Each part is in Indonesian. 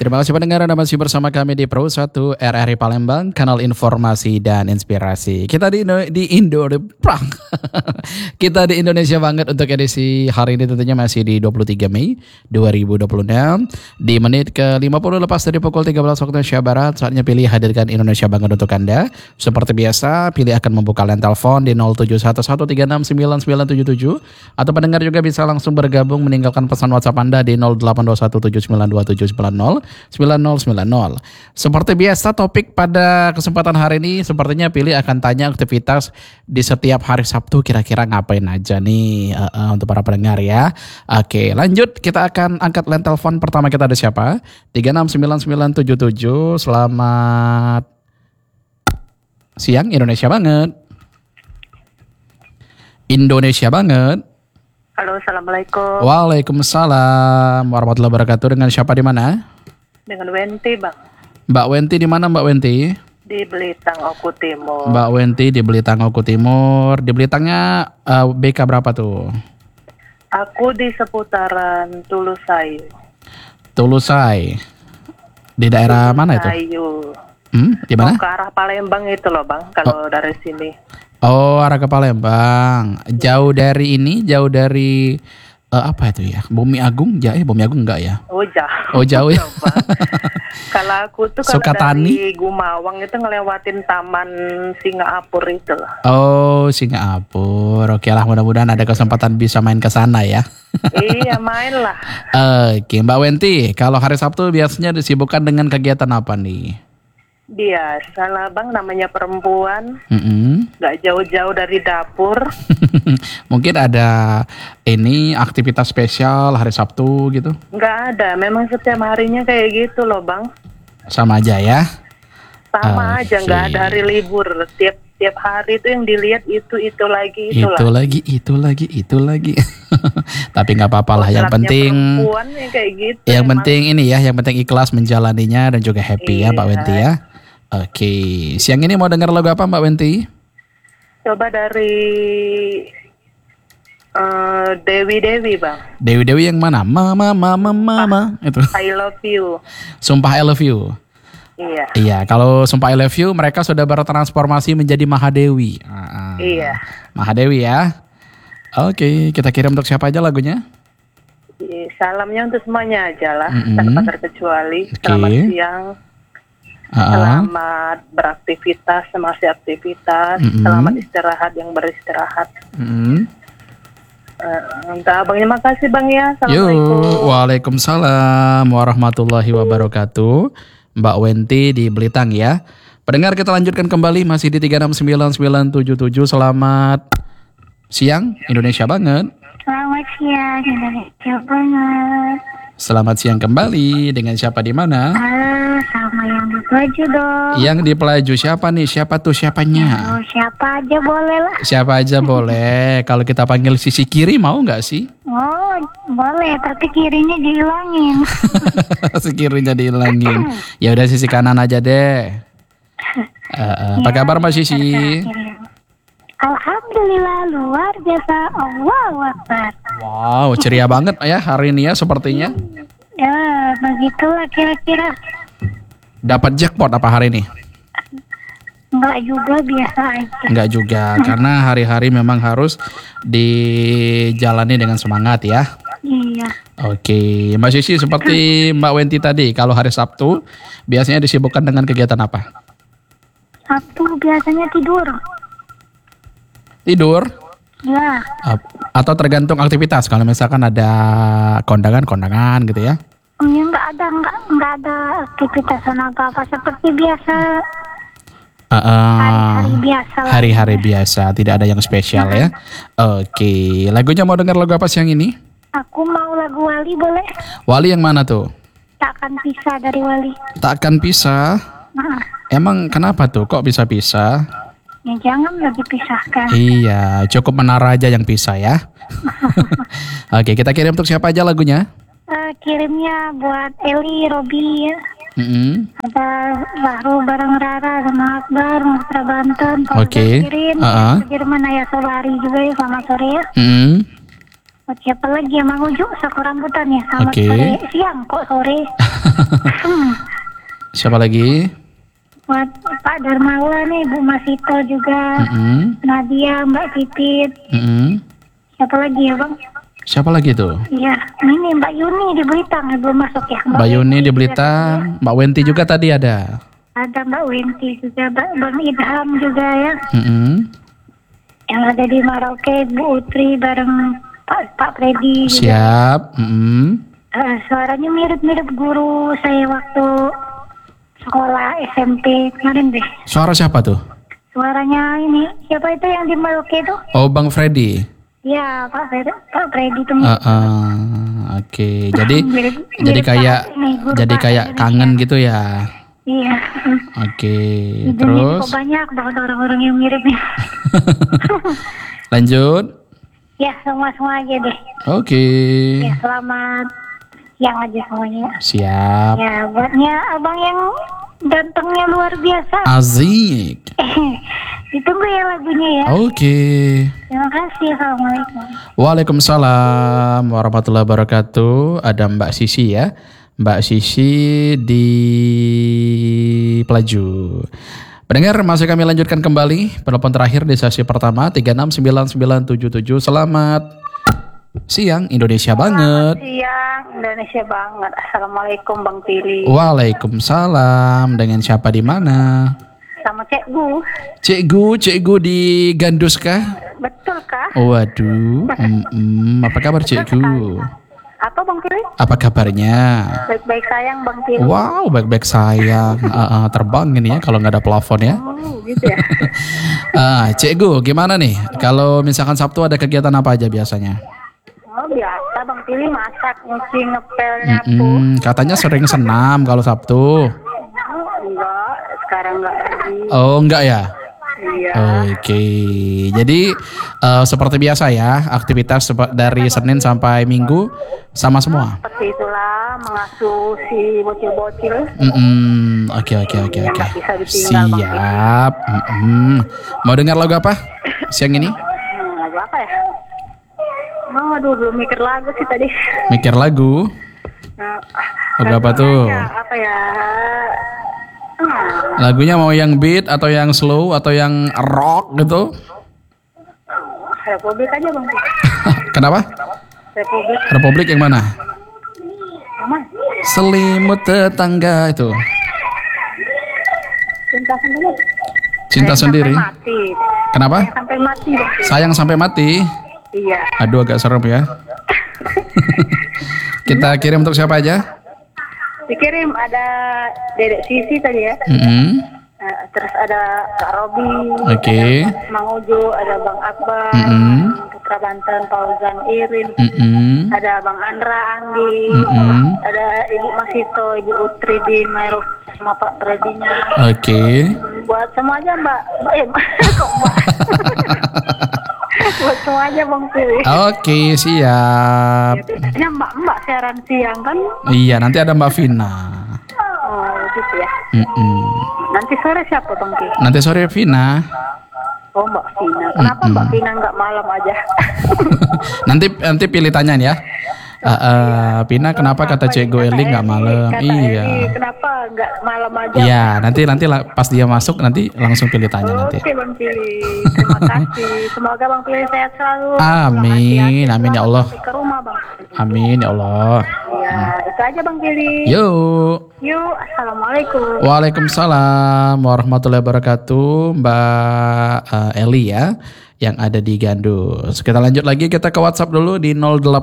Terima kasih pendengar Anda masih bersama kami di Pro 1 RRI Palembang, kanal informasi dan inspirasi. Kita di Indo Kita di Indonesia banget untuk edisi hari ini tentunya masih di 23 Mei 2026. Di menit ke-50 lepas dari pukul 13 waktu Indonesia Barat, saatnya pilih hadirkan Indonesia banget untuk Anda. Seperti biasa, pilih akan membuka line telepon di 0711369977 atau pendengar juga bisa langsung bergabung meninggalkan pesan WhatsApp Anda di 0821792790. 9090. Seperti biasa topik pada kesempatan hari ini sepertinya pilih akan tanya aktivitas di setiap hari Sabtu kira-kira ngapain aja nih untuk para pendengar ya. Oke, lanjut kita akan angkat line telepon pertama. Kita ada siapa? 369977. Selamat siang Indonesia banget. Indonesia banget. Halo, assalamualaikum. Waalaikumsalam warahmatullahi wabarakatuh. Dengan siapa di mana? Dengan Wenti, Bang. Mbak Wenti di mana Mbak Wenti? Di Belitang, Oku Timur. Mbak Wenti di Belitang, Oku Timur. Di Belitangnya BK berapa tuh? Aku di seputaran Tulusai. Tulusai. Di daerah mana itu? Ayu. Di mana? Ke arah Palembang itu loh, Bang, kalau dari sini. Oh, arah ke Palembang. Jauh dari ini, jauh dari apa itu ya? Bumi Agung? Bumi Agung enggak ya? Oh, jauh. Oh, jauh ya. Kalau aku tuh kalau dari Gumawang itu ngelewatin Taman Singaapur itu. Oh, Singaapur. Oke lah, mudah-mudahan ada kesempatan bisa main ke sana ya. Iya, main lah. Oke, Mbak Wenti, kalau hari Sabtu biasanya disibukkan dengan kegiatan apa nih? Biasa lah, Bang, namanya perempuan. Gak jauh-jauh dari dapur. Mungkin ada ini aktivitas spesial hari Sabtu gitu? Gak ada, memang setiap harinya kayak gitu loh, Bang. Sama aja ya? Sama aja, gak ada hari libur. Tiap hari itu yang dilihat itu lagi. Itu lagi. Tapi nggak apa-apa lah. Yang penting ya kayak gitu. Yang penting ini ya, yang penting ikhlas menjalaninya dan juga happy ya, Mbak Wenti ya. Oke, siang ini mau dengar lagu apa Mbak Wenti? Coba dari Dewi Bang. Dewi yang mana? Mama itu. I love you. Sumpah I love you. Iya. Iya, kalau Sumpah I love you mereka sudah bertransformasi menjadi Mahadewi. Iya. Mahadewi ya. Oke, kita kirim untuk siapa aja lagunya? Salamnya untuk semuanya aja lah, tanpa terkecuali. Selamat siang. Selamat beraktivitas, masih aktivitas. Selamat istirahat yang beristirahat. Abangnya makasih Bang ya. Assalamualaikum. Waalaikumsalam warahmatullahi wabarakatuh. Mbak Wenti di Belitang ya. Pendengar, kita lanjutkan kembali masih di 369977. Selamat siang Indonesia banget. Selamat siang Indonesia banget. Selamat siang kembali. Dengan siapa di mana? Sama yang di Pelaju dong. Yang di Pelaju siapa nih? Siapa tuh siapanya? Siapa aja boleh lah. Siapa aja boleh. Kalau kita panggil sisi kiri mau nggak sih? Oh boleh, tapi kirinya dihilangin. Sisi kirinya dihilangin. Ya udah sisi kanan aja deh. Apa kabar Mbak Sisi? Alhamdulillah luar biasa. Allahu Akbar. Wow, ceria banget ya hari ini ya sepertinya. Ya, begitulah kira-kira. Dapat jackpot apa hari ini? Enggak juga, biasa aja. Enggak juga, karena hari-hari memang harus dijalani dengan semangat ya. Iya. Oke, Mbak Sisi seperti Mbak Wenti tadi, kalau hari Sabtu biasanya disibukkan dengan kegiatan apa? Sabtu biasanya tidur. Tidur? Ya. Atau tergantung aktivitas. Kalau misalkan ada kondangan gitu ya? Ya nggak ada aktivitas apa seperti biasa. Hari-hari biasa. Hari-hari biasa, tidak ada yang spesial ya. Oke, lagunya mau dengar lagu apa siang ini? Aku mau lagu Wali boleh? Wali yang mana tuh? Takkan pisah dari Wali. Takkan pisah? Emang kenapa tuh? Kok bisa pisah? Ya jangan lagi pisahkan. Iya, cukup menara aja yang pisah ya. Oke, kita kirim untuk siapa aja lagunya? Kirimnya buat Eli, Robi ya. Ada Bahru bareng Rara sama Akbar, Musra Banten. Oke. Kirim, Jerman Ayah Solari juga ya, selamat sore ya. Buat siapa lagi ya, Mang Ujo, saku rambutan ya. Selamat Oke. sore, siang kok sore. Siapa lagi? Buat Pak Darmawan nih, Bu Masito juga. Nadia, Mbak Titit. Siapa lagi ya Bang? Siapa lagi tuh? Iya, ini Mbak Yuni di Blitar belum masuk ya. Mbak Yuni di Blitar, Mbak Wenti juga tadi ada. Ada Mbak Wenti juga, Bang Idham juga ya. Yang ada di Merauke, Bu Utri bareng Pak Freddy juga. Siap. Suaranya mirip-mirip guru saya waktu sekolah SMP kemarin deh. Suara siapa tuh? Suaranya ini, siapa itu yang di Merauke itu? Oh, Bang Freddy. Ya, Pak Freddy itu. Oke. Jadi mirip jadi kayak kangen gitu ya. Iya. Oke. Terus Terus banyak banget orang-orang yang mirip nih. lanjut. Ya, semua aja deh. Oke. Ya, selamat siang aja semuanya. Siap. Ya, buatnya abang yang gantengnya luar biasa. Azik. Ditunggu ya lagunya ya. Oke. Terima kasih. Assalamualaikum. Waalaikumsalam warahmatullahi wabarakatuh. Ada Mbak Sisi ya. Mbak Sisi di Pelaju. Pendengar, masih kami lanjutkan kembali penelpon terakhir di sesi pertama 369977. Selamat siang Indonesia banget. Siang Indonesia banget. Assalamualaikum Bang Pili. Waalaikumsalam. Dengan siapa di mana? Sama Cikgu. Cikgu di Gandus kah? Betul kah? Waduh. Apa kabar Cikgu? Apa Bang Pili? Apa kabarnya? Baik-baik sayang Bang Pili. Wow, baik-baik sayang. Terbang ini ya kalau nggak ada plafon ya. Oh, gitu ya. Cikgu, gimana nih? Kalau misalkan Sabtu ada kegiatan apa aja biasanya? Oh, biasa Bang Pili masak, nyuci, ngepel, nyapu. Katanya sering senam kalau Sabtu. Oh, enggak, sekarang enggak lagi. Oh, enggak ya? Iya. Oke, jadi seperti biasa ya, aktivitas dari Senin sampai Minggu sama semua. Seperti itulah mengasuh si bocil-bocil. Oke. Yang nggak bisa ditinggal, Bang. Siap. Mau dengar lagu apa siang ini? Lagu apa ya? Oh, aduh, belum mikir lagu sih tadi. Mikir lagu? Lagu apa tuh? Apa ya? Lagunya mau yang beat atau yang slow atau yang rock gitu? Republik aja Bang. Kenapa? Republik. Republik yang mana? Aman. Selimut tetangga itu. Cinta sendiri. Cinta sendiri. Sampai mati. Kenapa? Sampai mati Bang. Sayang sampai mati. Iya. Aduh, agak serem ya. Kita kirim untuk siapa aja? Dikirim ada Dedek Sisi tadi ya. Terus ada Kak Robi. Oke. Mang Ujo, ada Bang Akbar, Putra Banten, Fauzan Irin. Ada Bang Andra Anggi. Ada Ibu Masito, Ibu Utri di Meru sama Pak Fredinya. Oke. Buat semua aja Mbak. Kok Mbak? Buat semua aja Bang Pili. Oke, siap. Biasanya Mbak siaran siang kan? Iya, nanti ada Mbak Vina. Oh gitu ya. Nanti sore siapa Bang Pili? Nanti sore Vina. Oh Mbak Vina. Kenapa Mbak Vina nggak malam aja? nanti pilih tanyaan ya. Pina, kenapa kata Cego Eli nggak malam? Iya. Kenapa nggak malam aja? Iya, nanti pas dia masuk nanti langsung pilih tanya nanti. Oke Bang Pili, terima kasih. Semoga Bang Pili sehat selalu. Amin, amin ya Allah. Ke rumah Bang. Amin ya Allah. Ya, itu aja Bang Pili. Yuk. Assalamualaikum. Waalaikumsalam warahmatullahi wabarakatuh, Mbak Eli ya, yang ada di Gandus. Kita lanjut lagi, kita ke WhatsApp dulu di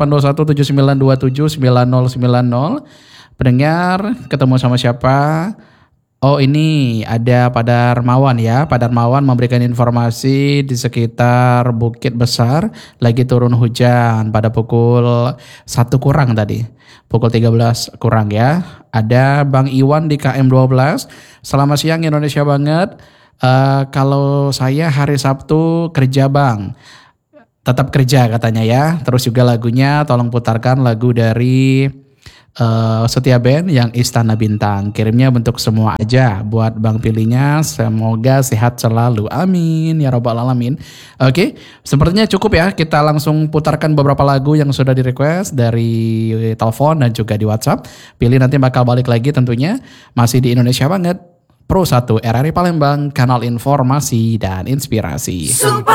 082179279090. Pendengar, ketemu sama siapa? Oh, ini ada Pak Darmawan ya. Pak Darmawan memberikan informasi di sekitar Bukit Besar lagi turun hujan pada pukul 1 kurang tadi. Pukul 13 kurang ya. Ada Bang Iwan di KM 12. Selamat siang Indonesia banget. Kalau saya hari Sabtu kerja Bang. Tetap kerja katanya ya. Terus juga lagunya tolong putarkan lagu dari Setia Band yang Istana Bintang. Kirimnya bentuk semua aja buat Bang Pilihnya. Semoga sehat selalu. Amin ya robbal alamin. Oke, sepertinya cukup ya. Kita langsung putarkan beberapa lagu yang sudah di request dari telepon dan juga di WhatsApp. Pilih nanti bakal balik lagi tentunya. Masih di Indonesia Banget. Pro 1 RRI Palembang, kanal informasi dan inspirasi.